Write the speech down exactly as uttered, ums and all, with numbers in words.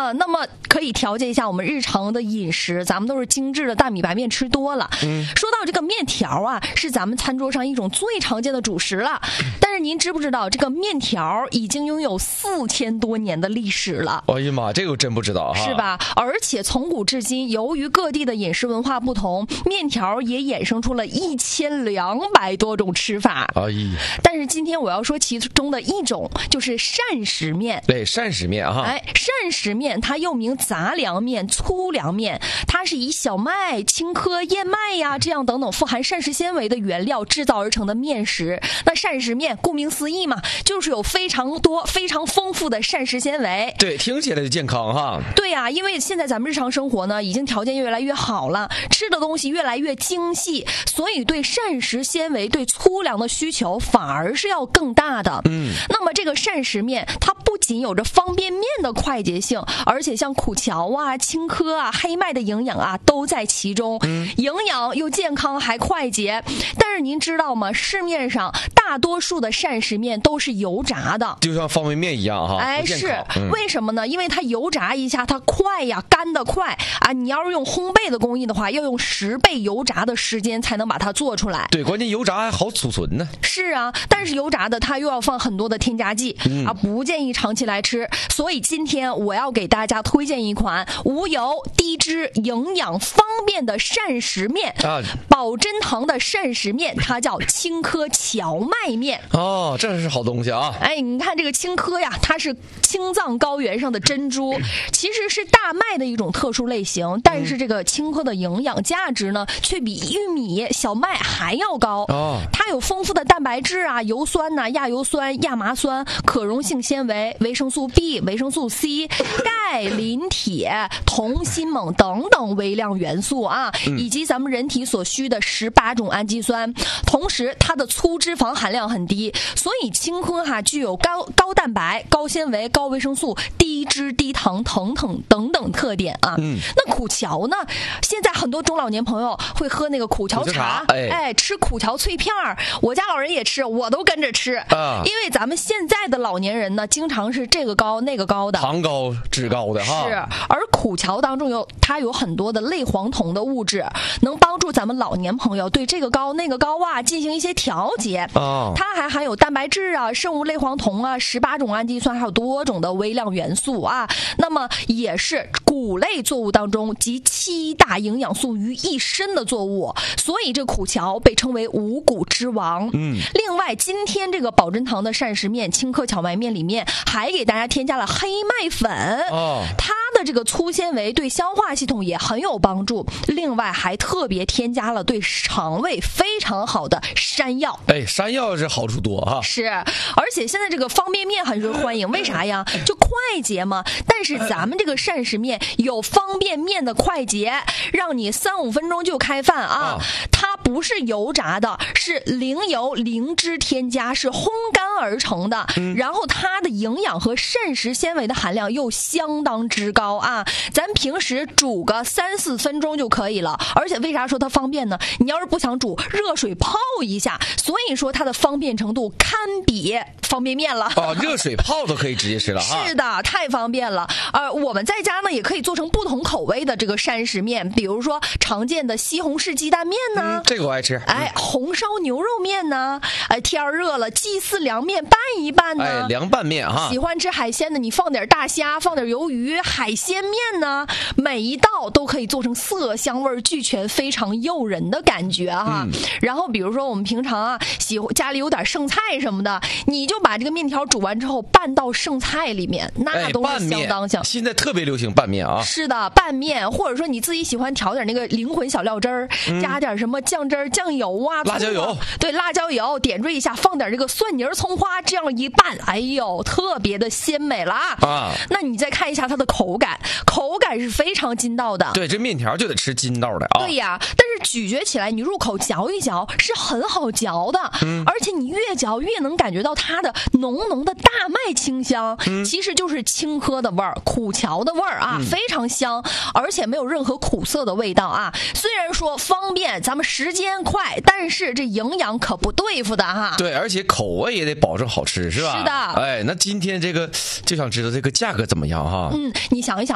啊，那么可以调节一下我们日常的饮食，咱们都是精致的大米白面吃多了。嗯，说到这个面条啊，是咱们餐桌上一种最常见的主食了。但是您知不知道，这个面条已经拥有四千多年的历史了？ 哎呀妈，这个我真不知道哈。 是吧？而且从古至今，由于各地的饮食文化不同，面条也衍生出了一千两百多种吃法。 哎呀， 但是今天我要说其中的一种，就是膳食面。 对，膳食面哈。 哎，膳食面它又名杂粮面、粗粮面，它是以小麦、青稞、燕麦呀这样等等富含膳食纤维的原料制造而成的面食。那膳食面顾名思义嘛，就是有非常多、非常丰富的膳食纤维。 对，听起来就健康哈。 对呀、啊，因为现在咱们日常生活呢，已经条件越来越好了，吃的东西越来越精细，所以对膳食纤维、对粗粮的需求反而是要更大的。嗯，那么这个膳食面，它不仅有着方便面的快捷性，而且像苦荞啊、青稞啊、黑麦的营养啊都在其中，嗯、营养又健康还快捷。但是您知道吗？市面上大多数的膳食面都是油炸的， 就像方便面一样哈。 哎，是、 嗯、 为什么呢？因为它油炸一下，它快呀，干得快啊！你要是用烘焙的工艺的话，要用十倍油炸的时间才能把它做出来。 对，关键油炸还好储存呢。 是啊，但是油炸的它又要放很多的添加剂、嗯、啊，不建议长期来吃。所以今天我要给大家推荐一款无油、低脂、营养方便的膳食面啊，宝珍堂的膳食面，它叫青稞荞麦面。 哦，这是好东西啊！ 哎，你看这个青稞呀，它是青藏高原上的珍珠，其实是大麦的一种特殊类型，但是这个青稞的营养价值呢，却比玉米、小麦还要高。哦，它有丰富的蛋白质啊、油酸呐、啊、亚油酸、亚麻酸、可溶性纤维、维生素 B、维生素 C、钙、磷、铁、铜、锌、锰等等微量元素啊，以及咱们人体所需的十八种氨基酸。同时，它的粗脂肪含量很低，所以青稞哈具有高高蛋白、高纤维、高维生素、低脂、低糖等等等等特点啊。嗯，那苦荞呢？现在很多中老年朋友会喝那个苦荞茶，哎, 哎，吃苦荞脆片儿。我家老人也吃，我都跟着吃啊。因为咱们现在的老年人呢，经常是这个高那个高的， 糖高脂高的哈。 是，而苦荞当中有它有很多的类黄酮的物质，能帮助咱们老年朋友对这个高那个高啊进行一些调节。哦，它还含有蛋白质啊、生物类黄酮啊、十八种氨基酸，还有多种的微量元素啊。那么也是谷类作物当中集七大营养素于一身的作物，所以这苦荞被称为五谷之王。嗯，另外今天这个宝珍堂的膳食面青稞荞麦面里面还给大家添加了黑麦粉。哦，它的这个粗纤维对消化系统也很有帮助，另外还特别添加了对肠胃非常好的山药。 哎，山药是好处多哈。 是，而且现在这个方便面很受欢迎，为啥呀？就快捷嘛。但是咱们这个膳食面有方便面的快捷，让你三五分钟就开饭啊。它不是油炸的，是零油零脂添加，是烘干而成的。然后它的营养和膳食纤维的含量又相当之高啊。咱平时煮个三四分钟就可以了。而且为啥说它方便呢？你要是不想煮，热水泡一下。所以说它的方便程度堪比方便面了。 哦，热水泡都可以直接吃了哈。 是的，太方便了。呃，我们在家呢也可以做成不同口味的这个膳食面，比如说常见的西红柿鸡蛋面呢、 嗯，这个我爱吃。 哎，红烧牛肉面呢，哎，天儿热了，鸡丝凉面拌一拌呢。 哎，凉拌面哈。 喜欢吃海鲜的，你放点大虾，放点鱿鱼，海鲜面呢，每一道都可以做成色香味俱全、非常诱人的感觉哈。嗯、然后比如说我们平常啊，喜欢家里有点剩菜什么的，你就把这个面条煮完之后拌到剩菜里面，那都是相当香。 哎、现在特别流行拌面啊。 是的，拌面，或者说你自己喜欢调点那个灵魂小料汁儿、嗯，加点什么酱汁儿、酱油啊、 辣椒油， 对，辣椒油点缀一下，放点这个蒜泥、葱花，这样一拌，哎呦，特别的鲜美了啊！那你再看一下它的口感，口感是非常筋道的。 对，这面条就得吃筋道的啊。 对呀，但是咀嚼起来，你入口嚼一嚼是很好嚼的，嗯、而且你越嚼越能感觉到它的浓浓的大麦清香，嗯、其实就是青稞的味儿、苦荞的味儿啊、嗯，非常香，而且没有任何苦涩的味道啊。虽然说方便，咱们时间快，但是这营养可不对付的哈。 对，而且口味也得保证好吃，是吧？ 是的。 哎，那今天这个就想知道这个价格怎么样哈？ 嗯，你想一想。